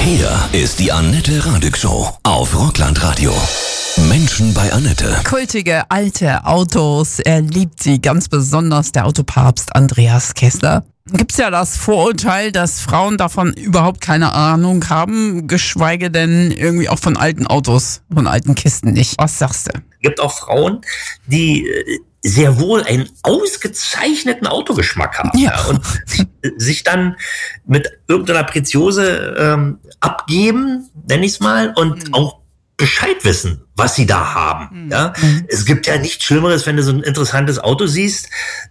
Hier ist die Annette Radig Show auf Rockland Radio. Menschen bei Annette. Kultige alte Autos, er liebt sie ganz besonders, der Autopapst Andreas Kessler. Gibt's ja das Vorurteil, dass Frauen davon überhaupt keine Ahnung haben, geschweige denn irgendwie auch von alten Autos, von alten Kisten nicht. Was sagst du? Es gibt auch Frauen, die sehr wohl einen ausgezeichneten Autogeschmack haben, ja. Und sich dann mit irgendeiner Preziose abgeben, nenne ich es mal, und auch Bescheid wissen, was sie da haben. Ja? Es gibt ja nichts Schlimmeres, wenn du so ein interessantes Auto siehst.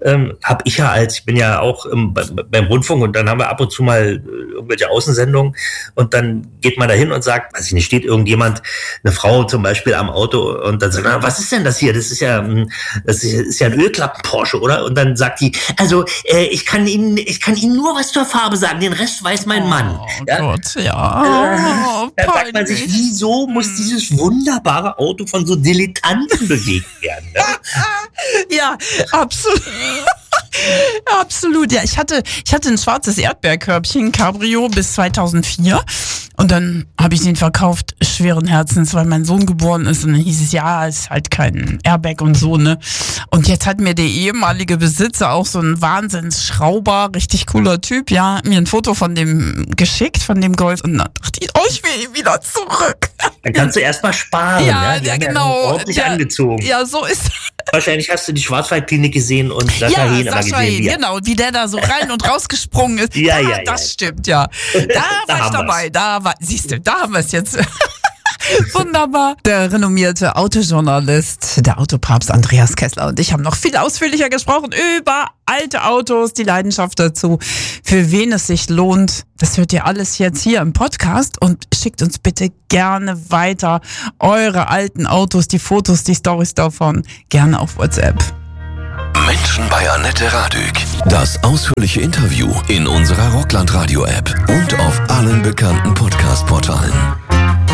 Ich bin ja auch beim Rundfunk, und dann haben wir ab und zu mal irgendwelche Außensendungen, und dann geht man da hin und sagt, weiß ich nicht, steht irgendjemand, eine Frau zum Beispiel am Auto, und dann sagt, was ist denn das hier? Das ist ja ein Ölklappen-Porsche, oder? Und dann sagt die, also ich kann Ihnen nur was zur Farbe sagen, den Rest weiß mein Mann. Ja? Gott, ja. Da sagt man sich, wieso muss dieses wunderbare Auto von so Dilettanten bewegt werden? Ne? Ja, absolut. Absolut, ja. Ich hatte ein schwarzes Erdbeerkörbchen, Cabrio, bis 2004. Und dann habe ich den verkauft, schweren Herzens, weil mein Sohn geboren ist. Und dann hieß es, ja, ist halt kein Airbag und so, ne. Und jetzt hat mir der ehemalige Besitzer, auch so ein Wahnsinnsschrauber, richtig cooler Typ, ja, mir ein Foto von dem geschickt, von dem Golf. Und dann dachte ich, ich will ihn wieder zurück. Dann kannst du erstmal sparen, ja. Die Ja, haben genau. Ja ordentlich angezogen. Ja, so ist Wahrscheinlich hast du die Schwarzwaldklinik gesehen und Sascha Hehn aber gesehen. Genau, wie der da so rein und rausgesprungen ist. Ja. Das stimmt, ja. Da war ich dabei. Siehst du, da haben wir es jetzt. Wunderbar. Der renommierte Autojournalist, der Autopapst Andreas Kessler und ich haben noch viel ausführlicher gesprochen über alte Autos, die Leidenschaft dazu, für wen es sich lohnt. Das hört ihr alles jetzt hier im Podcast, und schickt uns bitte gerne weiter eure alten Autos, die Fotos, die Storys davon, gerne auf WhatsApp. Menschen bei Annette Radig. Das ausführliche Interview in unserer Rockland Radio App und auf allen bekannten Podcast-Portalen.